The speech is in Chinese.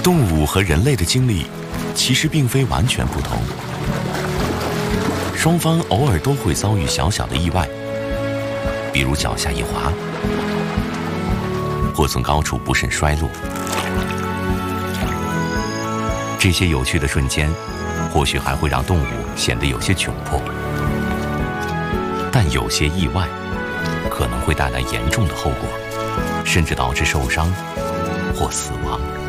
动物和人类的经历其实并非完全不同，双方偶尔都会遭遇小小的意外，比如脚下一滑，或从高处不慎摔落。这些有趣的瞬间，或许还会让动物显得有些窘迫，但有些意外可能会带来严重的后果，甚至导致受伤或死亡。